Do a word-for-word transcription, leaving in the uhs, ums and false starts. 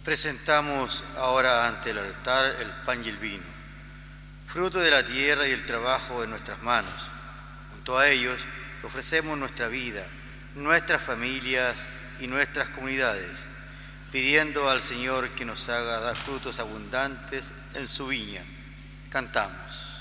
Presentamos ahora ante el altar el pan y el vino, fruto de la tierra y el trabajo de nuestras manos. Junto a ellos ofrecemos nuestra vida, nuestras familias y nuestras comunidades, pidiendo al Señor que nos haga dar frutos abundantes en su viña. Cantamos.